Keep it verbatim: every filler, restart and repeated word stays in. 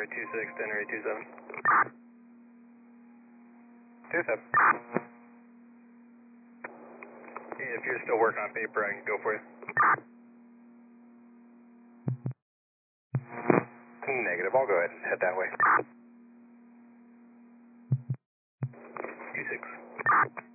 January two six, January two seven. two seven. If you're still working on paper, I can go for you. Negative, I'll go ahead and head that way. two six.